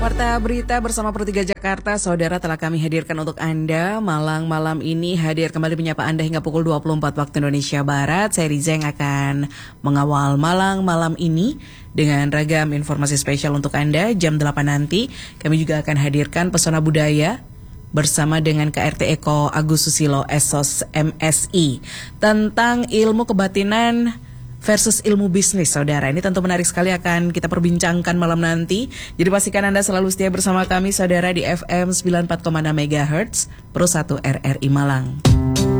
Warta Berita bersama Pro 3 Jakarta, saudara, telah kami hadirkan untuk Anda. Malam ini hadir kembali menyapa Anda hingga pukul 24 waktu Indonesia Barat. Saya Riza yang akan mengawal malam ini dengan ragam informasi spesial untuk Anda. Jam 8 nanti kami juga akan hadirkan Pesona Budaya bersama dengan KRT Eko Agus Susilo Esos MSI tentang ilmu kebatinan versus ilmu bisnis, saudara. Ini tentu menarik sekali, akan kita perbincangkan malam nanti. Jadi pastikan Anda selalu setia bersama kami, saudara, di FM 94,6 MHz Pro 1 RRI Malang.